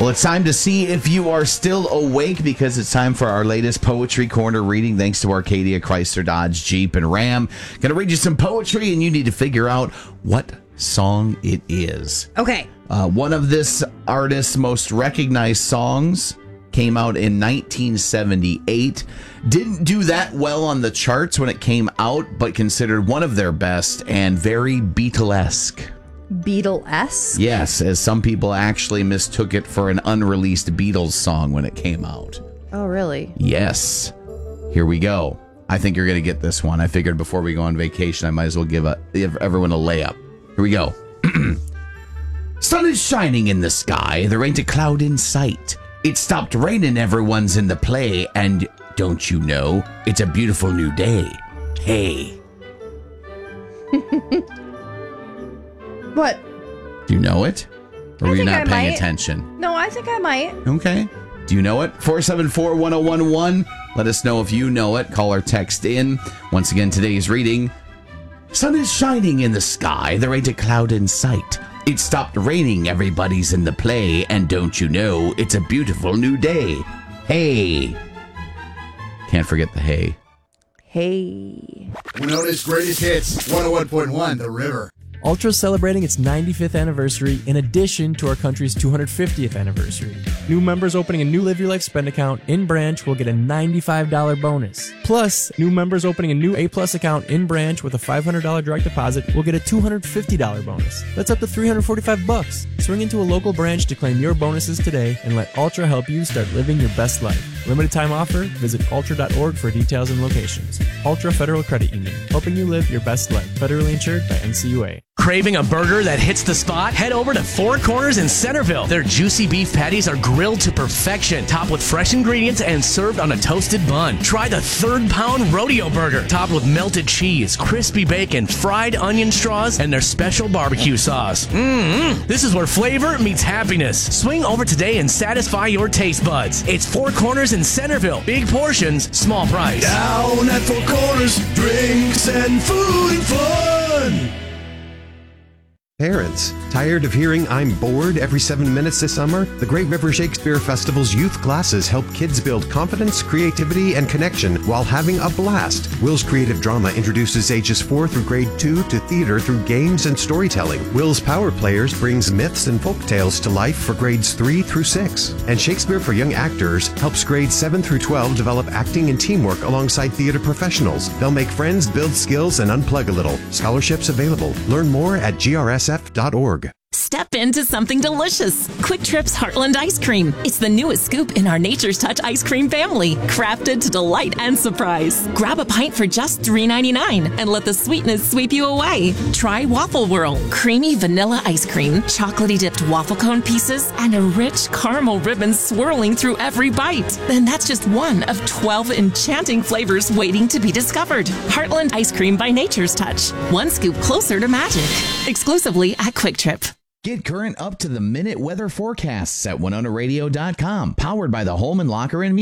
Well, it's time to see if you are still awake because it's time for our latest Poetry Corner reading thanks to Arcadia, Chrysler, Dodge, Jeep, and Ram. Going to read you some poetry and you need to figure out what song it is. Okay. One of this artist's most recognized songs came out in 1978. Didn't do that well on the charts when it came out, but considered one of their best and very Beatlesque. Beatlesque? Yes, as some people actually mistook it for an unreleased Beatles song when it came out. Oh, really? Yes. Here we go. I think you're going to get this one. I figured before we go on vacation, I might as well give everyone a layup. Here we go. Sun is shining in the sky. There ain't a cloud in sight. It stopped raining. Everyone's in the play. And don't you know, it's a beautiful new day. Hey. What? Do you know it? Or were you not paying attention? No, I think I might. Okay. Do you know it? 474-1011. Let us know if you know it. Call or text in. Once again, today's reading. Sun is shining in the sky. There ain't a cloud in sight. It stopped raining. Everybody's in the play. And don't you know, it's a beautiful new day. Hey. Can't forget the hey. Hey. Winona's greatest hits, 101.1 The River. Ultra's celebrating its 95th anniversary in addition to our country's 250th anniversary. New members opening a new Live Your Life spend account in branch will get a $95 bonus. Plus, new members opening a new A Plus account in branch with a $500 direct deposit will get a $250 bonus. That's up to $345. Swing into a local branch to claim your bonuses today and let Ultra help you start living your best life. Limited time offer. Visit ultra.org for details and locations. Ultra Federal Credit Union, helping you live your best life. Federally insured by NCUA. Craving a burger that hits the spot? Head over to Four Corners in Centerville. Their juicy beef patties are grilled to perfection, topped with fresh ingredients and served on a toasted bun. Try the third-pound rodeo burger, topped with melted cheese, crispy bacon, fried onion straws, and their special barbecue sauce. This is where flavor meets happiness. Swing over today and satisfy your taste buds. It's Four Corners in Centerville. Big portions, small price. Down at Four Corners, drinks and food and fun. Parents, tired of hearing I'm bored every 7 minutes this summer? The Great River Shakespeare Festival's youth classes help kids build confidence, creativity, and connection while having a blast. Will's Creative Drama introduces ages 4 through grade 2 to theater through games and storytelling. Will's Power Players brings myths and folk tales to life for grades 3 through 6. And Shakespeare for Young Actors helps grades 7 through 12 develop acting and teamwork alongside theater professionals. They'll make friends, build skills, and unplug a little. Scholarships available. Learn more at GRSF.org. Step into something delicious. Quick Trip's Heartland Ice Cream. It's the newest scoop in our Nature's Touch ice cream family, crafted to delight and surprise. Grab a pint for just $3.99 and let the sweetness sweep you away. Try Waffle Whirl, creamy vanilla ice cream, chocolatey dipped waffle cone pieces, and a rich caramel ribbon swirling through every bite. And that's just one of 12 enchanting flavors waiting to be discovered. Heartland Ice Cream by Nature's Touch. One scoop closer to magic. Exclusively at Quick Trip. Get current up-to-the-minute weather forecasts at WinonaRadio.com. Powered by the Holman Locker and